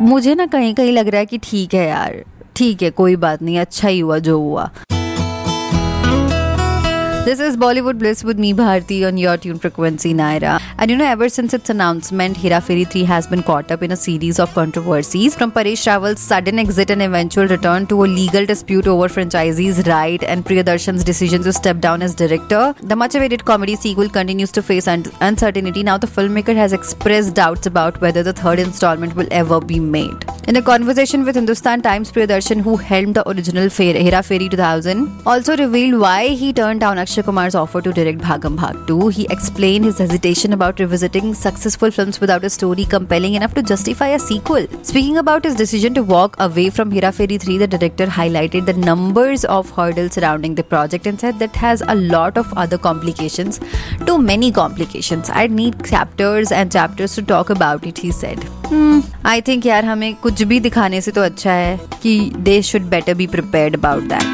मुझे ना कहीं कहीं लग रहा है कि ठीक है यार, ठीक है, कोई बात नहीं, अच्छा ही हुआ जो हुआ. This is Bollywood Bliss with me, Bharti, on your tune frequency, Naira. And you know, ever since its announcement, Hera Fairy 3 has been caught up in a series of controversies, from Paresh Rawal's sudden exit and eventual return to a legal dispute over franchisees' right and Priyadarshan's decision to step down as director. The much-awaited comedy sequel continues to face uncertainty. Now, the filmmaker has expressed doubts about whether the third installment will ever be made. In a conversation with Hindustan Times, Priyadarshan, who helmed the original Hera Fairy 2000, also revealed why he turned down Akshay Kumar's offer to direct Bhagam Bhag 2. He explained his hesitation about revisiting successful films without a story compelling enough to justify a sequel. Speaking about his decision to walk away from Hera Fairy 3, the director highlighted the numbers of hurdles surrounding the project and said that has a lot of other complications, too many complications. I'd need chapters and chapters to talk about it, he said. I think यार हमें कुछ भी दिखाने से तो अच्छा है कि they should better be prepared about that.